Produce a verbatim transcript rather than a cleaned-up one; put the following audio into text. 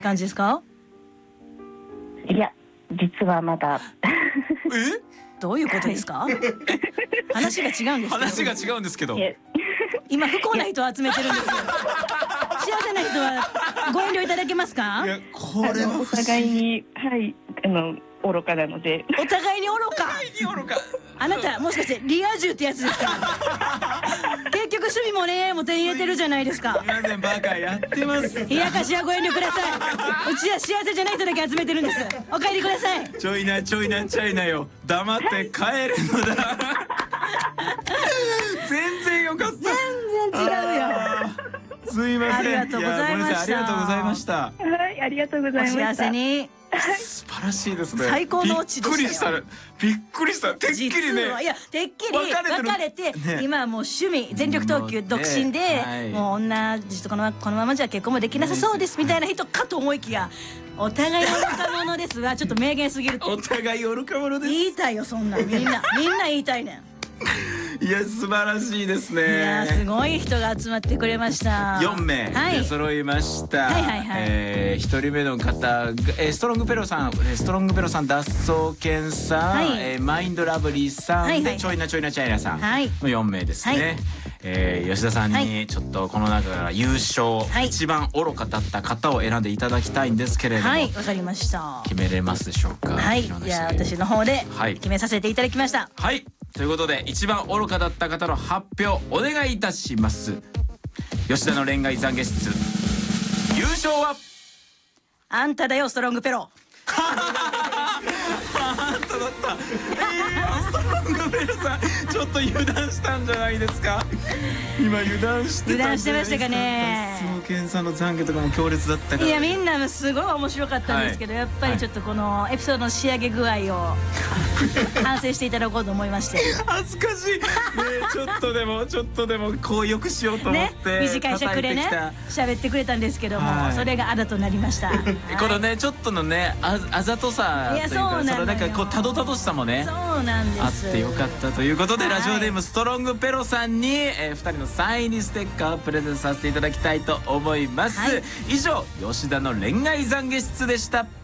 感じですか？ いや、実はまだ。 え？ どういうことですか？話が違うんですけど。 話が違うんですけど。 今不幸な人を集めてるんですよ。幸せな人はご遠慮いただけますか？ いや、これはお互いに、はい、あの愚かなので。 お互いに愚か。 愚か。 あなたもしかしてリア充ってやつですか？結局趣味も恋愛も手に入れてるじゃないですか。 なぜバカやってます。 冷やかしはご遠慮ください。うちは幸せじゃない人だけ集めてるんです。お帰りください。 ちょいなちょいなちゃいなよ。黙って帰るのだ。全然よかった。 全然違うよ。 すいません。 ありがとうございました。 ありがとうございました。 はい、ありがとうございました。 お幸せに。 素晴らしいですね。 最高のオチでしたよ。 びっくりした。びっくりした。てっきりね。 いや、てっきり別れて、今はもう趣味全力投球独身で、もう女とこのこのままじゃ結婚もできなさそうですみたいな人かと思いきや、お互い愚か者ですがちょっと名言すぎるって。 お互い愚か者です。 言いたいよそんなみんなみんな言いたいねん。 いや素晴らしいですね。 いやすごい人が集まってくれました。 よんめい出揃いました。ひとりめの方がストロングペロさん、ストロングペロさん、脱走犬さん、マインドラブリーさんでちょいなちょいなチャイナさんのよんめいですね。吉田さんにちょっとこの中から優勝一番愚かだった方を選んでいただきたいんですけれども、 はいわかりました。 決めれますでしょうか？ はい、じゃあ私の方で決めさせていただきました。 はい、ということで一番愚かだった方の発表お願いいたします。吉田の恋愛懺悔室優勝はあんただよ、ストロングペロ。 あんただった。ストロングペロさんちょっと油断したんじゃないですか？今油断して油断してましたかね。 脱走犬さんの懺悔とかも強烈だったから。 いやみんなすごい面白かったんですけど、やっぱりちょっとこのエピソードの仕上げ具合を反省していただこうと思いまして。 恥ずかしいね。ちょっとでもちょっとでもこうよくしようと思って短い尺でね喋ってくれたんですけども、それがあだとなりました。 このねちょっとのねああざとさというか、そのなんかこうたどたどしさもねそうなんです。 あってよかったということで、ラジオネームストロングペロさんにふたりのサイン入りステッカーをプレゼントさせていただきたいと思います。以上吉田の恋愛懺悔室でした。